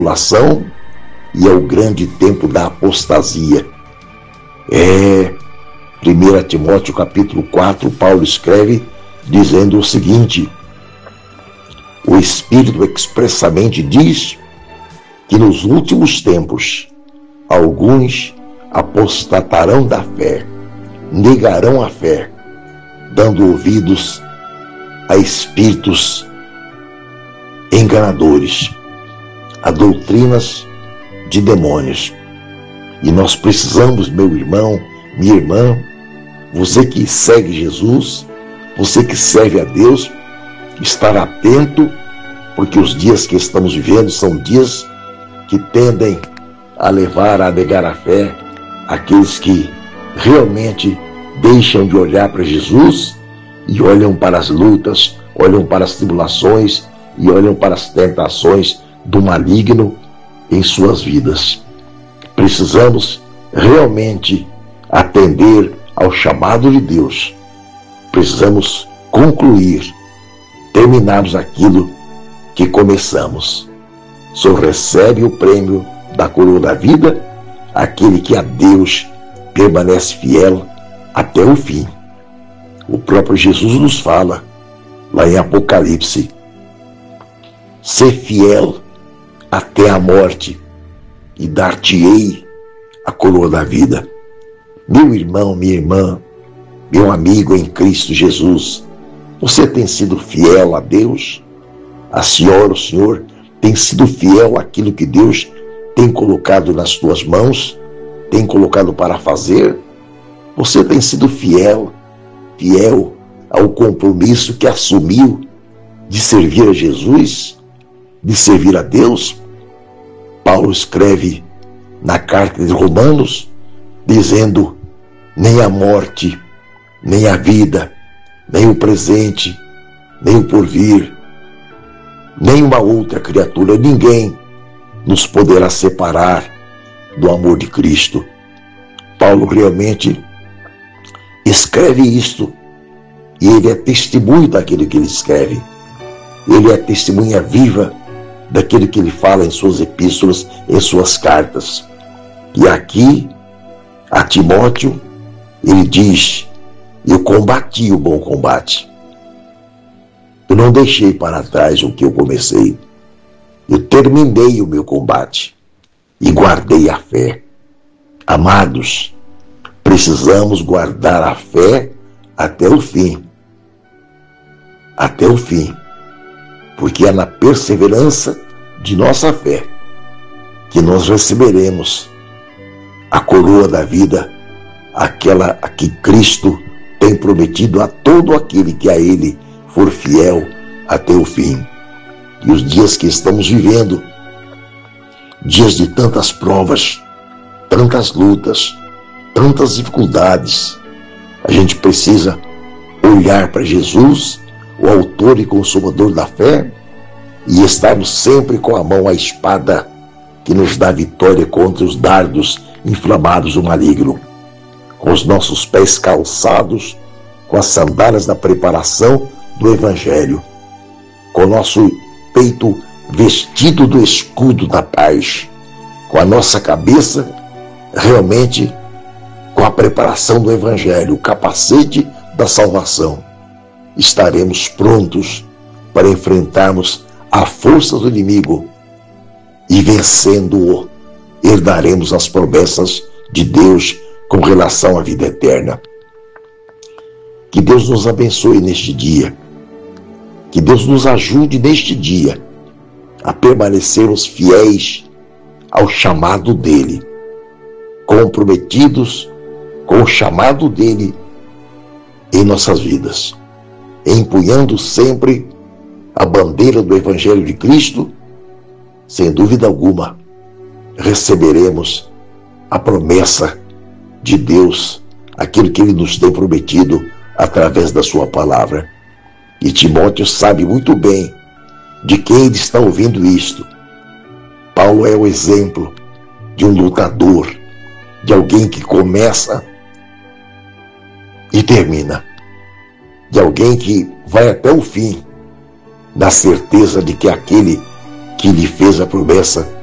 tribulação e é o grande tempo da apostasia. 1 Timóteo capítulo 4, Paulo escreve dizendo o seguinte: o Espírito expressamente diz que nos últimos tempos alguns apostatarão da fé, negarão a fé, dando ouvidos a espíritos enganadores, a doutrinas de demônios. E nós precisamos, meu irmão, minha irmã, você que segue Jesus, você que serve a Deus, estar atento, porque os dias que estamos vivendo são dias que tendem a levar a negar a fé aqueles que realmente deixam de olhar para Jesus e olham para as lutas, olham para as tribulações e olham para as tentações do maligno em suas vidas. Precisamos realmente atender ao chamado de Deus. Precisamos concluir, terminarmos aquilo que começamos. Só recebe o prêmio da coroa da vida aquele que a Deus permanece fiel até o fim. O próprio Jesus nos fala, lá em Apocalipse: ser fiel até a morte, e dar-te-ei a coroa da vida. Meu irmão, minha irmã, meu amigo em Cristo Jesus, você tem sido fiel a Deus? A senhora, o senhor, tem sido fiel àquilo que Deus tem colocado nas tuas mãos, tem colocado para fazer? Você tem sido fiel ao compromisso que assumiu de servir a Jesus, de servir a Deus? Paulo escreve na carta de Romanos, dizendo: nem a morte, nem a vida, nem o presente, nem o porvir, nem uma outra criatura, ninguém nos poderá separar do amor de Cristo. Paulo realmente escreve isto, e ele é testemunho daquilo que ele escreve. Ele é testemunha viva daquilo que ele fala em suas epístolas, em suas cartas. E aqui, a Timóteo, ele diz: eu combati o bom combate. Eu não deixei para trás o que eu comecei. Eu terminei o meu combate e guardei a fé. Amados, precisamos guardar a fé até o fim. Até o fim. Porque é na perseverança de nossa fé que nós receberemos a coroa da vida, aquela a que Cristo tem prometido a todo aquele que a Ele for fiel até o fim. E os dias que estamos vivendo, dias de tantas provas, tantas lutas, tantas dificuldades, a gente precisa olhar para Jesus, o autor e consumador da fé, e estarmos sempre com a mão à espada que nos dá vitória contra os dardos inflamados do maligno, com os nossos pés calçados com as sandálias da preparação do Evangelho, com o nosso peito vestido do escudo da paz, com a nossa cabeça realmente com a preparação do Evangelho, o capacete da salvação. Estaremos prontos para enfrentarmos a força do inimigo e, vencendo-o, herdaremos as promessas de Deus com relação à vida eterna. Que Deus nos abençoe neste dia. Que Deus nos ajude neste dia a permanecermos fiéis ao chamado dele, comprometidos com o chamado dele em nossas vidas, empunhando sempre a bandeira do Evangelho de Cristo. Sem dúvida alguma, receberemos a promessa de Deus, aquilo que Ele nos tem prometido através da sua palavra. E Timóteo sabe muito bem de quem ele está ouvindo isto. Paulo é o exemplo de um lutador, de alguém que começa e termina, de alguém que vai até o fim, na certeza de que aquele que lhe fez a promessa